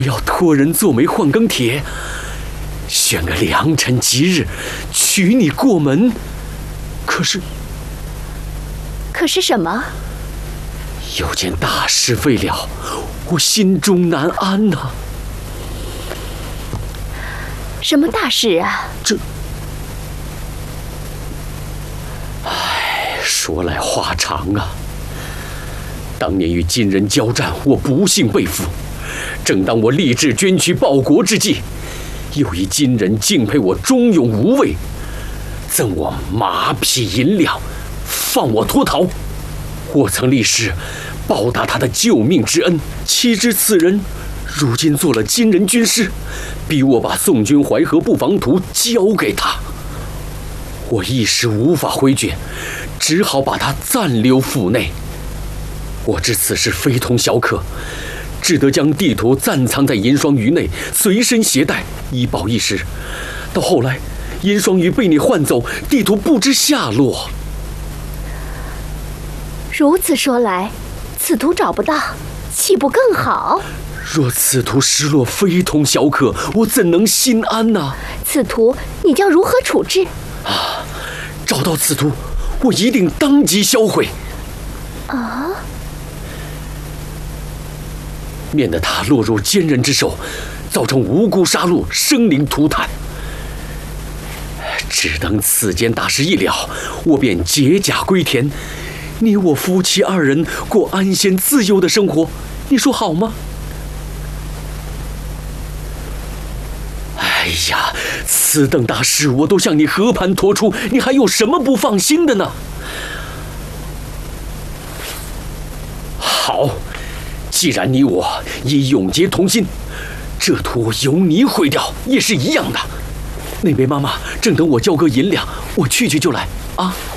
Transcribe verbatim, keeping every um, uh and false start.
要托人做媒换更帖，选个良辰吉日，娶你过门。可是， 可是什么？ 有件大事未了，我心中难安呐、啊。 什么大事啊？ 这，唉，说来话长啊。当年与金人交战，我不幸被俘。正当我立志捐躯报国之际，又一金人敬佩我忠勇无畏，赠我马匹银两，放我脱逃。我曾立誓报答他的救命之恩，岂知此人如今做了金人军师，逼我把宋军淮河布防图交给他。我一时无法回绝，只好把他暂留府内。我知此事非同小可，只得将地图暂藏在银双鱼内，随身携带，以保一时。到后来，银双鱼被你换走，地图不知下落。 如此说来，此图找不到，岂不更好？ 若此图失落，非同小可，我怎能心安呢、啊？ 此图你将如何处置？ 啊，找到此图，我一定当即销毁。 啊！ 免得他落入奸人之手，造成无辜杀戮、生灵涂炭。只等此件大事一了，我便解甲归田，你我夫妻二人过安闲自由的生活，你说好吗？哎呀，此等大事我都向你和盘托出，你还有什么不放心的呢？好，既然你我已永结同心，这图由你毁掉也是一样的。那边妈妈正等我交割银两，我去去就来啊。